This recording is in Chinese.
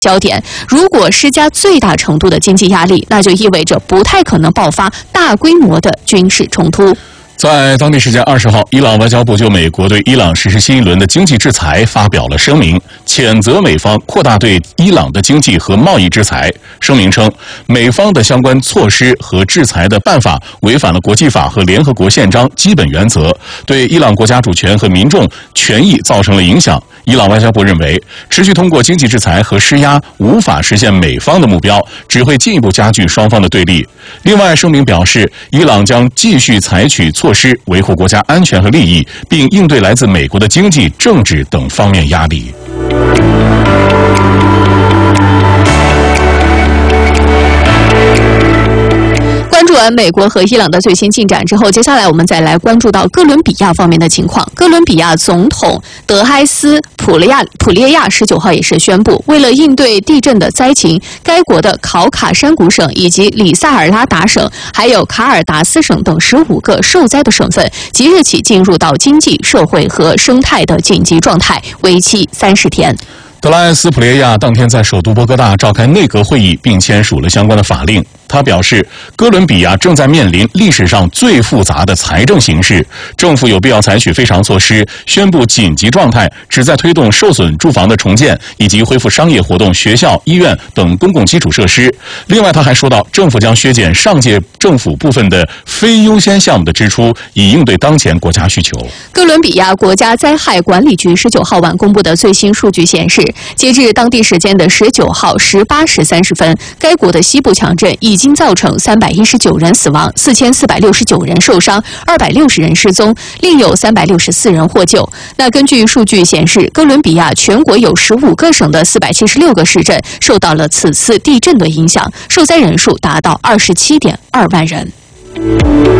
焦点。如果施加最大程度的经济压力，那就意味着不太可能爆发大规模的军事冲突。 在当地时间20号，伊朗外交部就美国对伊朗实施新一轮的经济制裁发表了声明，谴责美方扩大对伊朗的经济和贸易制裁。声明称，美方的相关措施和制裁的办法违反了国际法和联合国宪章基本原则，对伊朗国家主权和民众权益造成了影响。伊朗外交部认为，持续通过经济制裁和施压无法实现美方的目标，只会进一步加剧双方的对立。另外，声明表示，伊朗将继续采取措施维护国家安全和利益，并应对来自美国的经济、政治等方面压力。 关注完美国和伊朗的最新进展之后，接下来我们再来关注到哥伦比亚方面的情况。哥伦比亚总统德埃斯普列亚19号也是宣布，为了应对地震的灾情，该国的考卡山谷省以及里萨尔拉达省，还有卡尔达斯省等15个受灾的省份，即日起进入到经济、社会和生态的紧急状态，为期30天。 德拉埃斯普列亚当天在首都波哥大召开内阁会议，并签署了相关的法令。他表示，哥伦比亚正在面临历史上最复杂的财政形势，政府有必要采取非常措施，宣布紧急状态，旨在推动受损住房的重建，以及恢复商业活动、学校、医院等公共基础设施。另外，他还说到，政府将削减上届政府部分的非优先项目的支出，以应对当前国家需求。 哥伦比亚国家灾害管理局19号晚公布的最新数据显示，截至当地时间的19号18时30分，该国的西部强震已经造成319人死亡，4469人受伤，260人失踪，另有364人获救。那根据数据显示，哥伦比亚全国有15个省的476个市镇受到了此次地震的影响，受灾人数达到27.2万人。